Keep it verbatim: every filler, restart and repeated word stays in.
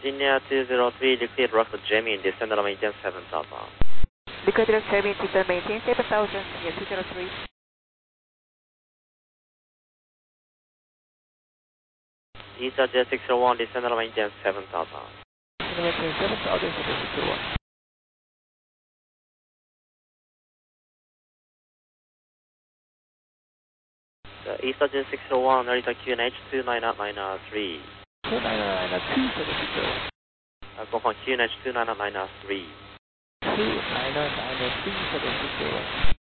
Virginia two zero three, declared Rockford Jamie, descend and maintain seven thousand. Declared Jamie, descend and maintain seven thousand, yeah, two zero three. Easter Jet six zero one, descend and maintain seven thousand. Maintain seven thousand, six zero one. The Easter Jet six zero one, Narita Q N H two nine nine three. two nine nine two for the six zero one. Uh, go on Q N H two nine nine three. two nine nine three for the six zero one.